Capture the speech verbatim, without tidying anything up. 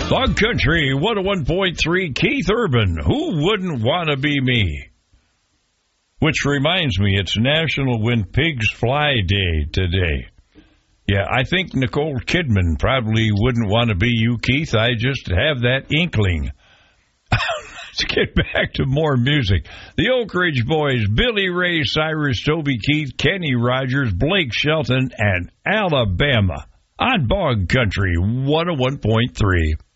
Bug Country one oh one point three, Keith Urban, who wouldn't want to be me? Which reminds me, it's National When Pigs Fly Day today. Yeah, I think Nicole Kidman probably wouldn't want to be you, Keith. I just have that inkling. Let's get back to more music. The Oak Ridge Boys, Billy Ray Cyrus, Toby Keith, Kenny Rogers, Blake Shelton, and Alabama on Bog Country one oh one point three.